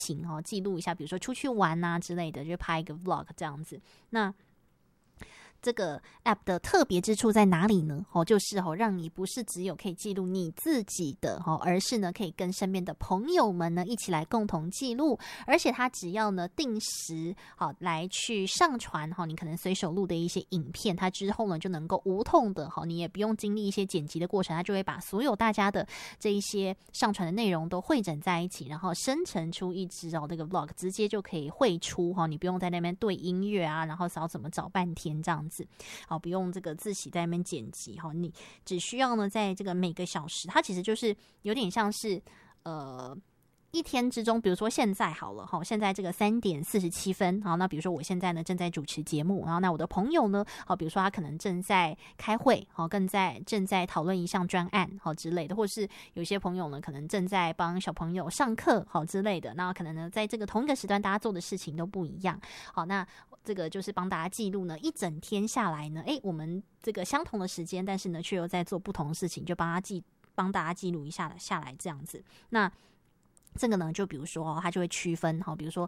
情记录一下，比如说出去玩啊之类的，就拍一个 vlog 这样子。那这个 app 的特别之处在哪里呢？就是让你不是只有可以记录你自己的而是呢可以跟身边的朋友们呢一起来共同记录，而且它只要呢定时来去上传你可能随手录的一些影片，它之后呢就能够无痛的你也不用经历一些剪辑的过程，它就会把所有大家的这一些上传的内容都汇整在一起，然后生成出一支这个 vlog， 直接就可以汇出你不用在那边对音乐啊，然后怎么找半天这样子。不用这个自己在那边剪辑，你只需要呢在这个每个小时，它其实就是有点像是一天之中，比如说现在好了，现在这个3:47，好，那比如说我现在呢正在主持节目，然后那我的朋友呢，比如说他可能正在开会，正在讨论一项专案，之类的，或是有些朋友呢可能正在帮小朋友上课，之类的，那可能呢在这个同一个时段大家做的事情都不一样，好，那这个就是帮大家记录呢一整天下来呢，我们这个相同的时间，但是呢却又在做不同的事情，就帮大家记录一下来这样子。那这个呢，就比如说它就会区分比如说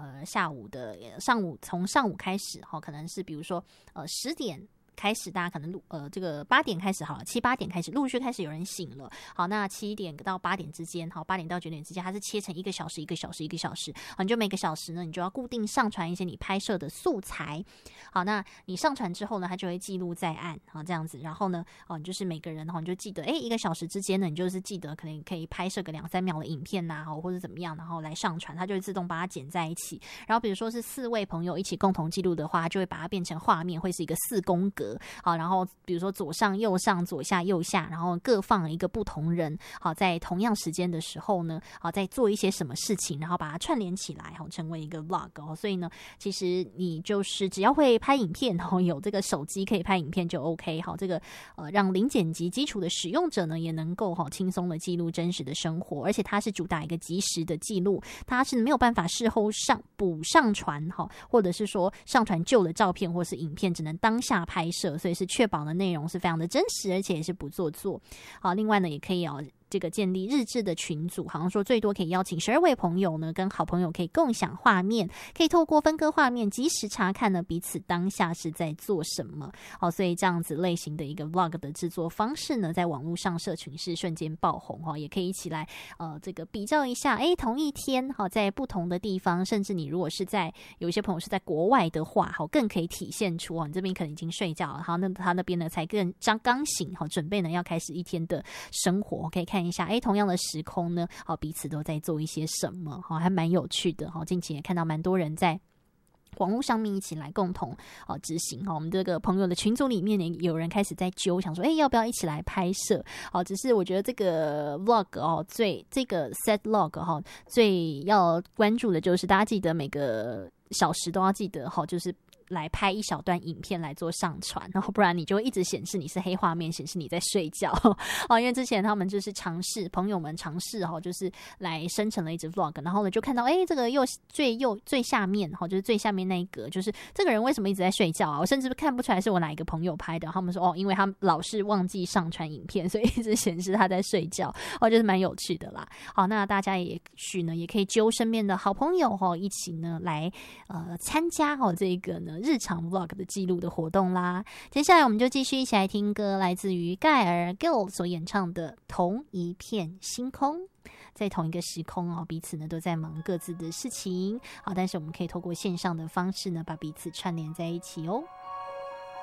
从上午开始可能是比如说10点开始，大家可能这个8点开始好了，7、8点开始陆续开始有人醒了。好，那7点到8点之间，8点到9点之间，它是切成1个小时、1个小时、1个小时。好，你就每个小时呢，你就要固定上传一些你拍摄的素材。好，那你上传之后呢，它就会记录在案，好这样子。然后呢，你就是每个人你就记得，1个小时之间呢，你就是记得可能可以拍摄个2、3秒的影片呐，或者怎么样，然后来上传，它就会自动把它剪在一起。然后比如说是4位朋友一起共同记录的话，它就会把它变成画面，会是一个4宫格。好，然后比如说左上右上左下右下，然后各放一个不同人，好，在同样时间的时候呢，好，在做一些什么事情，然后把它串联起来，好，成为一个 vlog。所以呢，其实你就是只要会拍影片，有这个手机可以拍影片就 OK。好，这个让零剪辑基础的使用者呢，也能够轻松的记录真实的生活，而且它是主打一个即时的记录，它是没有办法事后上传，或者是说上传旧的照片或是影片，只能当下拍摄，所以是确保的内容是非常的真实，而且也是不做作。好，另外呢，也可以这个建立日志的群组，好像说最多可以邀请12位朋友呢，跟好朋友可以共享画面，可以透过分割画面及时查看呢彼此当下是在做什么。好，所以这样子类型的一个 vlog 的制作方式呢，在网络上社群是瞬间爆红，也可以一起来这个比较一下，同一天在不同的地方，甚至你如果是有一些朋友是在国外的话，更可以体现出你这边可能已经睡觉了，好，那他那边呢才刚醒，准备呢要开始一天的生活，可以看一下同样的时空呢，彼此都在做一些什么，还蛮有趣的。近期也看到蛮多人在网络上面一起来共同执行。我们这个朋友的群组里面呢，有人开始在揪，想说要不要一起来拍摄。只是我觉得这个 vlog 这个 set log 最要关注的就是大家记得每个小时都要记得就是来拍一小段影片来做上传，然后不然你就会一直显示你是黑画面，显示你在睡觉因为之前他们就是朋友们尝试就是来生成了一支 vlog， 然后呢就看到这个最下面就是最下面那一格，就是这个人为什么一直在睡觉啊？我甚至看不出来是我哪一个朋友拍的，他们说因为他老是忘记上传影片，所以一直显示他在睡觉就是蛮有趣的啦。好，那大家也许呢也可以揪身边的好朋友一起呢来参加这个呢日常 vlog 的记录的活动啦。接下来我们就继续一起来听歌，来自于盖尔 Gil 所演唱的《同一片星空》。在同一个时空彼此呢都在忙各自的事情，但是我们可以透过线上的方式呢把彼此串联在一起哦。